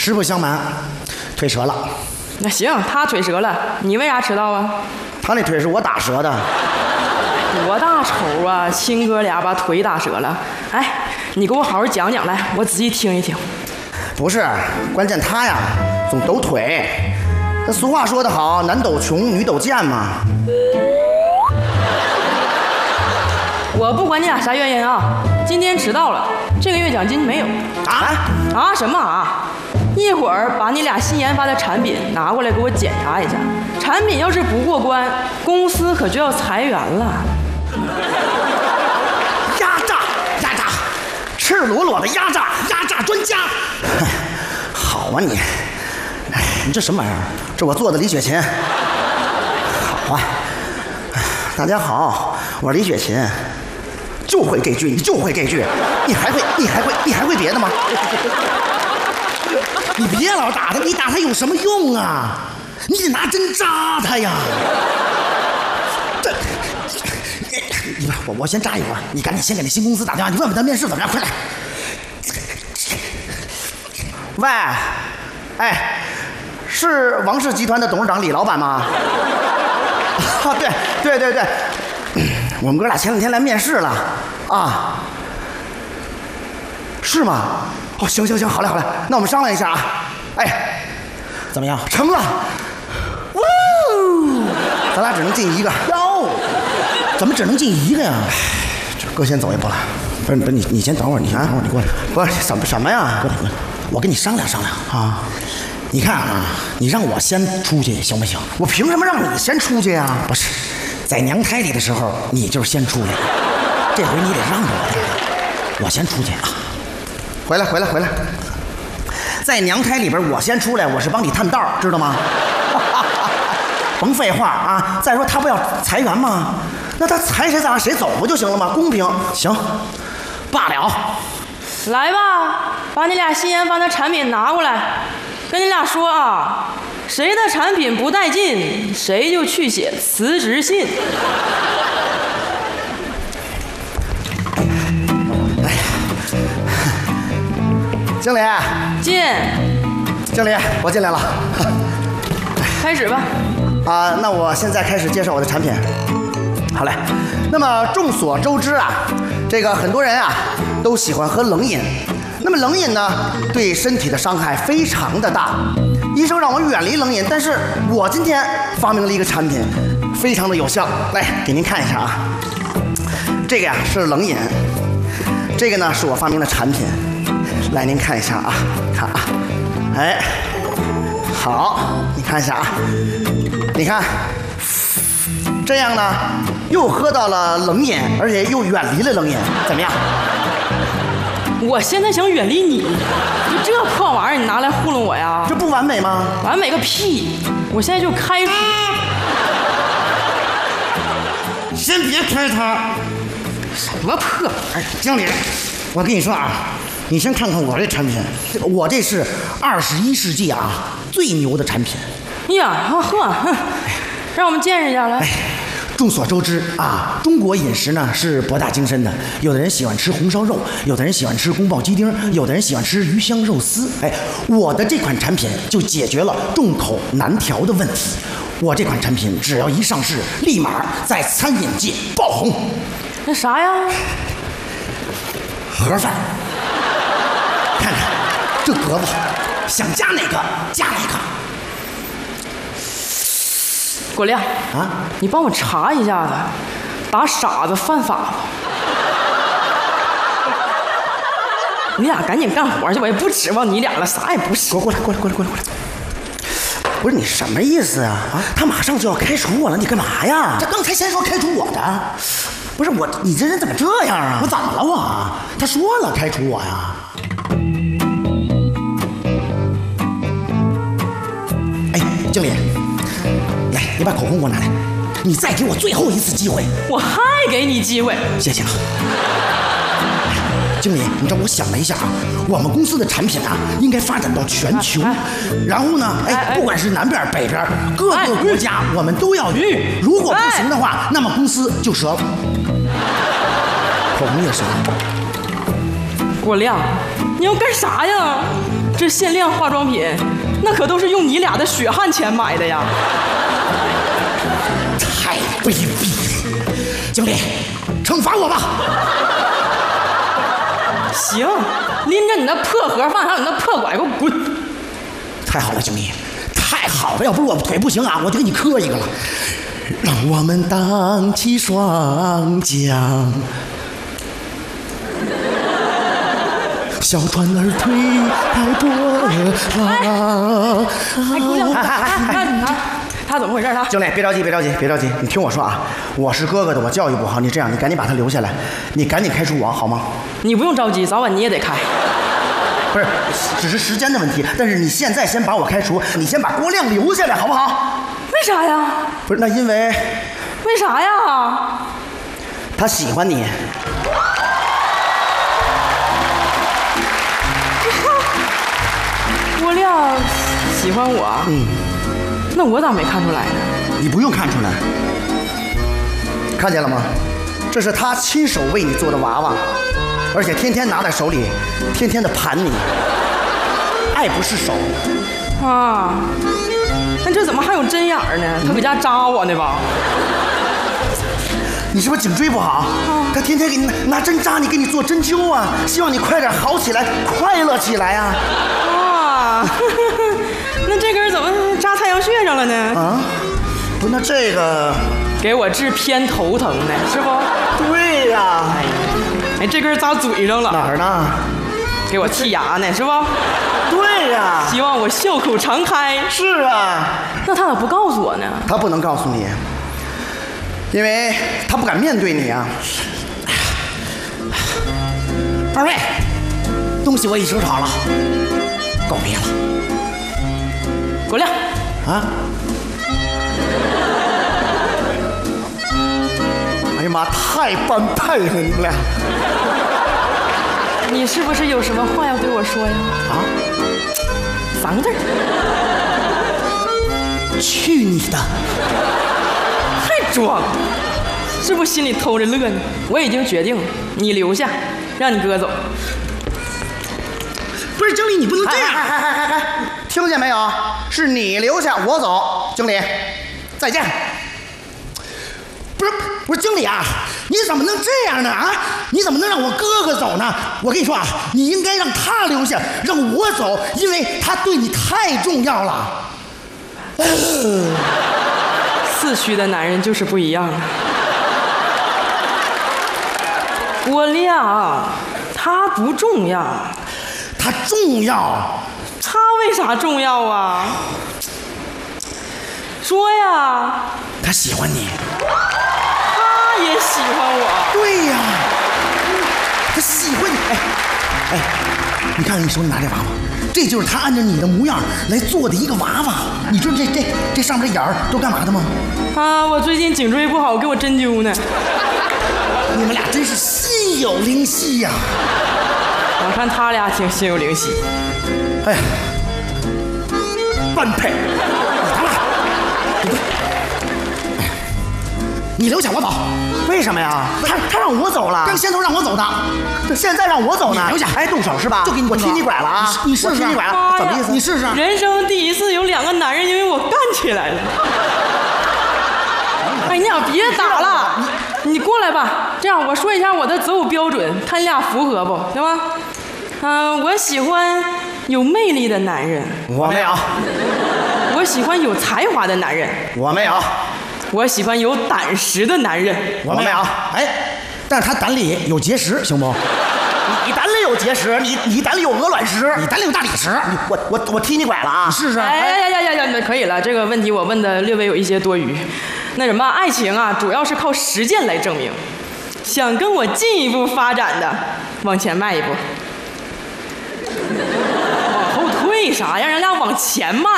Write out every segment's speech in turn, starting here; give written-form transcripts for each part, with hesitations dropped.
实不相瞒，腿折了。 那行，他腿折了，你为啥迟到啊？ 他那腿是我打折的。 多大仇啊！亲哥俩把腿打折了。哎，你给我好好讲讲来，我仔细听一听。 不是，关键他呀总抖腿。那俗话说得好，男抖穷，女抖贱嘛。 我不管你俩啥原因啊，今天迟到了，这个月奖金没有。啊什么啊？一会儿把你俩新研发的产品拿过来给我检查一下，产品要是不过关，公司可就要裁员了。 压榨，赤裸裸的压榨专家。好啊你，哎，你这什么玩意儿？这我做的李雪琴。好啊，大家好，我是李雪琴，就会这句，你就会这句，你还会别的吗？你别老打他，你打他有什么用啊？你得拿针扎他呀。这，我先扎一会儿，你赶紧先给那新公司打电话，你问问他面试怎么样，快来。喂，哎，是王氏集团的董事长李老板吗？啊，对，我们哥俩前两天来面试了啊。是吗？哦，行，好嘞，那我们商量一下啊。哎，怎么样？成了！哇，咱俩只能进一个。哟，怎么只能进一个呀？这哥先走一步了。不是，你先等会儿，你过来。不是什么呀？过来，我跟你商量啊。你看啊，你让我先出去行不行？我凭什么让你先出去呀？不是，在娘胎里的时候你就是先出来，这回你得让着我先出去啊。回来，在娘胎里边我先出来，我是帮你探道，知道吗？甭废话啊！再说他不要裁员吗？那他裁谁谁走不就行了吗？公平。行，罢了。 来吧，把你俩新研发的产品拿过来，跟你俩说啊，谁的产品不带劲，谁就去写辞职信。 经理，经理，我进来了。 开始吧。 那我现在开始介绍我的产品。好嘞。那么众所周知啊，这个很多人啊都喜欢喝冷饮。那么冷饮呢，对身体的伤害非常的大。医生让我远离冷饮，但是我今天发明了一个产品，非常的有效。来，给您看一下啊。这个呀是冷饮，这个呢是我发明的产品。来，您看一下啊，看啊，哎，好，你看一下啊，你看，这样呢，又喝到了冷饮，而且又远离了冷饮，怎么样？ 我现在想远离你，就这破玩意儿，你拿来糊弄我呀？ 这不完美吗？ 完美个屁！我现在就开除。 先别开他，什么破？哎，经理，我跟你说啊。你先看看我这产品，我这是21世纪啊最牛的产品。 呀，让我们见识一下来。 众所周知啊，中国饮食呢是博大精深的，有的人喜欢吃红烧肉，有的人喜欢吃宫保鸡丁，有的人喜欢吃鱼香肉丝。我的这款产品就解决了众口难调的问题。我这款产品只要一上市，立马在餐饮界爆红。 那啥呀？ 盒饭。看看这格子，想加哪个加哪个。 郭亮啊， 你帮我查一下子，打傻子犯法吧。你俩赶紧干活去，我也不指望你俩了，啥也不是。 过来。不是你什么意思啊？他马上就要开除我了，你干嘛呀？这刚才先说开除我的，不是我，你这人怎么这样啊？我怎么了我？他说了开除我呀。经理，来，你把口红给我拿来，你再给我最后一次机会。 我还给你机会， 谢谢啊。经理，你知道我想了一下啊，我们公司的产品啊，应该发展到全球，然后呢，不管是南边北边各个国家，我们都要去。如果不行的话，那么公司就折了。口红也折了。 郭亮，你要干啥呀？ 这限量化妆品，那可都是用你俩的血汗钱买的呀！ 太卑鄙！经理，惩罚我吧。 行，拎着你那破盒饭，还有你那破拐，给我滚！ 太好了，经理，太好了！要不是我腿不行啊，我就给你磕一个了。让我们荡起双桨，小船儿推开波浪。 哎，姑娘，他怎么回事？他经理，别着急，别着急，别着急，你听我说啊，我是哥哥的，我教育不好，你这样，你赶紧把他留下来，你赶紧开除我好吗？ 你不用着急，早晚你也得开。 不是，只是时间的问题。但是你现在先把我开除，你先把郭亮留下来，好不好？ 为啥呀？ 不是，那因为为啥呀？ 他喜欢你。 郭亮喜欢我？那我咋没看出来呢？ 你不用看出来，看见了吗？这是他亲手为你做的娃娃，而且天天拿在手里，天天的盘你。爱不释手啊！那这怎么还有针眼儿呢？他搁家扎我呢吧？ 你是不是颈椎不好？他天天给你拿针扎你，给你做针灸啊，希望你快点好起来，快乐起来啊！ 啊，那这根怎么扎太阳穴上了呢？ 啊，不是，那这个给我治偏头疼呢，是不？ 对呀。 哎，这根扎嘴上了。 哪儿呢？ 给我剔牙呢，是不？ 对呀。 希望我笑口常开。 是啊。 那他咋不告诉我呢？ 他不能告诉你，因为他不敢面对你啊。二位，东西我已收好了，告别了。 郭亮啊！哎呀妈，太般配了你们俩。 你是不是有什么话要对我说呀？ 啊 3个字。 去你的！ 还装？是不是心里偷着乐呢？我已经决定了，你留下，让你哥走。 不是经理，你不能这样！听见没有？是你留下，我走。经理，再见。不是经理啊，你怎么能这样呢？啊，你怎么能让我哥哥走呢？我跟你说啊，你应该让他留下，让我走，因为他对你太重要了。 四驱的男人就是不一样。郭亮，他不重要。 他重要。 他为啥重要啊？说呀。 他喜欢你。 他也喜欢我。 对呀。他喜欢你。哎，你看你手里拿这娃娃，这就是他按照你的模样来做的一个娃娃。你知道这上面的眼儿都干嘛的吗？ 啊，我最近颈椎不好，给我针灸呢。 你们俩真是心有灵犀呀！ 我看他俩挺心有灵犀。 哎呀，般配！你留下我走。为什么呀？他让我走了。刚先头让我走的，现在让我走呢。留下，还动手是吧？就给你我踢你拐了啊！你试试，踢你拐了，怎么意思？你试试。 人生第一次有2个男人因为我干起来了。哎，你俩别打了，你过来吧。这样我说一下我的择偶标准，看你俩符合不，行吗？我喜欢有魅力的男人。 我没有。 我喜欢有才华的男人。 我没有。 我喜欢有胆识的男人。 我没有。哎，但是他胆里有结石，行不？你胆里有结石，你胆里有鹅卵石，你胆里有大理石。我踢你拐了啊！你试试。 哎呀，可以了，这个问题我问的略微有一些多余。那什么，爱情啊，主要是靠实践来证明。想跟我进一步发展的，往前迈一步。往后退啥呀？让人家往前迈。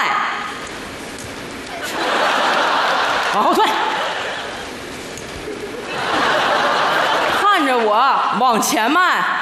往后退。看着我往前迈。